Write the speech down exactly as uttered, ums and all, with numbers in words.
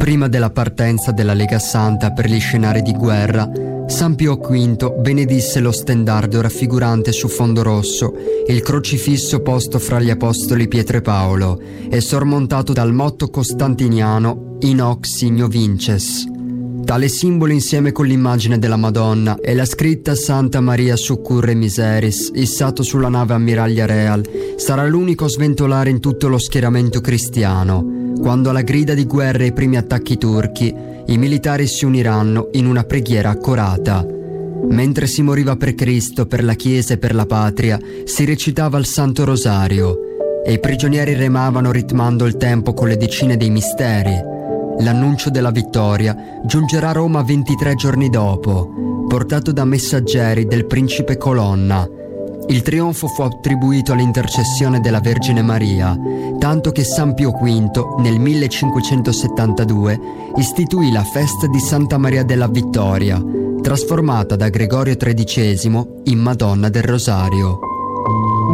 Prima della partenza della Lega Santa per gli scenari di guerra, San Pio V benedisse lo stendardo raffigurante su fondo rosso il crocifisso posto fra gli apostoli Pietro e Paolo e sormontato dal motto costantiniano In hoc signo vinces. Tale simbolo, insieme con l'immagine della Madonna e la scritta Santa Maria Succurre Miseris, issato sulla nave ammiraglia Real, sarà l'unico sventolare in tutto lo schieramento cristiano, quando alla grida di guerra e ai primi attacchi turchi, i militari si uniranno in una preghiera accorata. Mentre si moriva per Cristo, per la Chiesa e per la Patria, si recitava il Santo Rosario e i prigionieri remavano ritmando il tempo con le decine dei misteri. L'annuncio della vittoria giungerà a Roma ventitré giorni dopo, portato da messaggeri del principe Colonna. Il trionfo fu attribuito all'intercessione della Vergine Maria, tanto che San Pio V nel millecinquecentosettantadue istituì la festa di Santa Maria della Vittoria, trasformata da Gregorio tredicesimo in Madonna del Rosario.